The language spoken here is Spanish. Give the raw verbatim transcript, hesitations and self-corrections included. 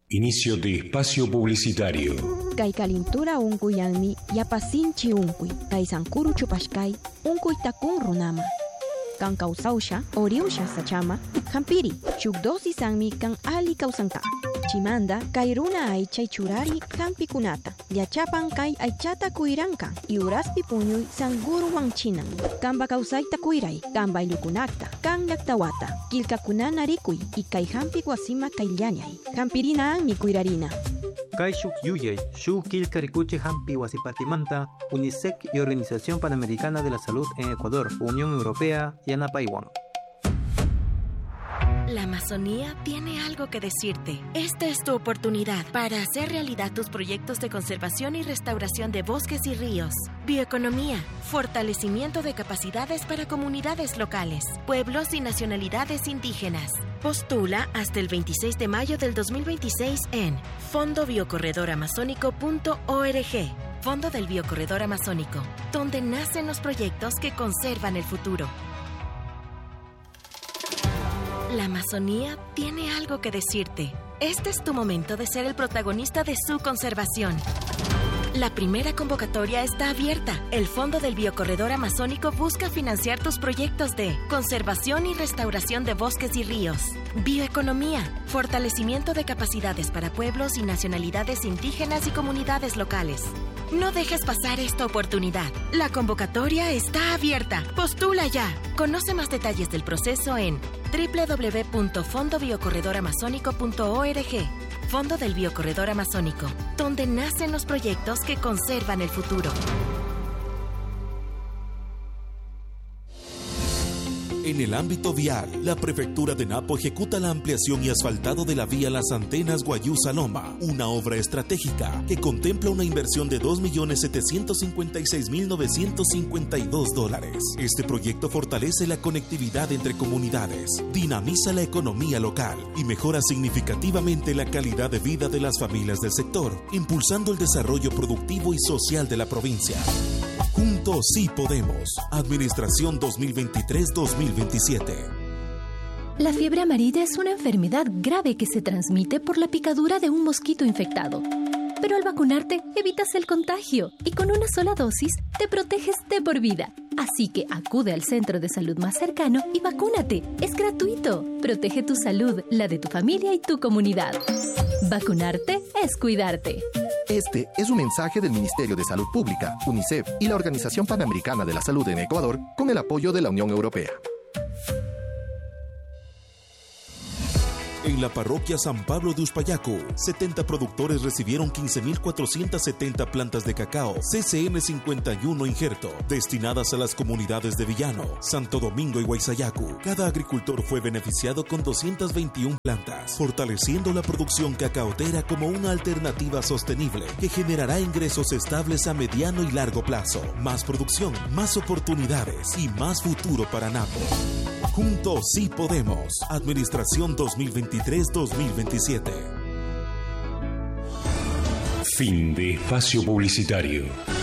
Inicio de espacio publicitario. Kay kalintura unkuyanmi yapasinchi unkuy. Kay sankuru chupashkay unkuy takun runama. Kan kausawsha, oriusha sachama, hampiri, chukdosi sanmi kan ali kausanka. Chimanda, kay runa aychay churari kampikunata. Yachapan kay aychata kuiranka. Iuraspi puñuy sanguru wangchinan. Kamba kausayta kuiray, kamba ilukunakta, kan yaktawata. Kilkakunana rikuy, y kay hampik wasima kay llañay. Hampirina mi kuirarina. Kay shuk yuyay, shuk kilka rikuche hampi wasipatimanta, UNICEF y Organización Panamericana de la Salud en Ecuador, Unión Europea y Anapaiwan. La Amazonía tiene algo que decirte. Esta es tu oportunidad para hacer realidad tus proyectos de conservación y restauración de bosques y ríos. Bioeconomía, fortalecimiento de capacidades para comunidades locales, pueblos y nacionalidades indígenas. Postula hasta el veintiséis de mayo del dos mil veintiséis en fondo biocorredor amazónico punto org. Fondo del Biocorredor Amazónico, donde nacen los proyectos que conservan el futuro. La Amazonía tiene algo que decirte. Este es tu momento de ser el protagonista de su conservación. La primera convocatoria está abierta. El Fondo del Biocorredor Amazónico busca financiar tus proyectos de conservación y restauración de bosques y ríos, bioeconomía, fortalecimiento de capacidades para pueblos y nacionalidades indígenas y comunidades locales. No dejes pasar esta oportunidad. La convocatoria está abierta. Postula ya. Conoce más detalles del proceso en doble u doble u doble u punto fondo biocorredor amazónico punto org. Fondo del Biocorredor Amazónico, donde nacen los proyectos que conservan el futuro. En el ámbito vial, la Prefectura de Napo ejecuta la ampliación y asfaltado de la vía Las Antenas Guayusa-Loma, una obra estratégica que contempla una inversión de dos millones setecientos cincuenta y seis mil novecientos cincuenta y dos dólares. Este proyecto fortalece la conectividad entre comunidades, dinamiza la economía local y mejora significativamente la calidad de vida de las familias del sector, impulsando el desarrollo productivo y social de la provincia. Juntos sí podemos. Administración dos mil veintitrés dos mil veintisiete. La fiebre amarilla es una enfermedad grave que se transmite por la picadura de un mosquito infectado. Pero al vacunarte, evitas el contagio y con una sola dosis te proteges de por vida. Así que acude al centro de salud más cercano y vacúnate. Es gratuito. Protege tu salud, la de tu familia y tu comunidad. Vacunarte es cuidarte. Este es un mensaje del Ministerio de Salud Pública, UNICEF y la Organización Panamericana de la Salud en Ecuador con el apoyo de la Unión Europea. En la parroquia San Pablo de Uspayacu, setenta productores recibieron quince mil cuatrocientas setenta plantas de cacao C C N cincuenta y uno injerto, destinadas a las comunidades de Villano, Santo Domingo y Huaysayacu. Cada agricultor fue beneficiado con doscientas veintiuna plantas, fortaleciendo la producción cacaotera como una alternativa sostenible que generará ingresos estables a mediano y largo plazo. Más producción, más oportunidades y más futuro para Napo. Juntos sí podemos. Administración dos mil veintitrés dos mil veintisiete. Fin de espacio publicitario.